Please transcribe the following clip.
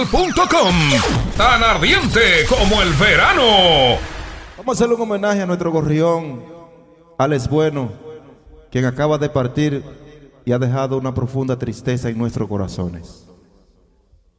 Mundial.com. Tan ardiente como el verano. Vamos a hacerle un homenaje a nuestro gorrión, Alex Bueno, quien acaba de partir y ha dejado una profunda tristeza en nuestros corazones.